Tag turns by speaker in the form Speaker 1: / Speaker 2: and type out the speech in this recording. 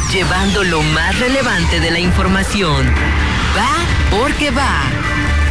Speaker 1: llevando lo más relevante de la información. Va porque va.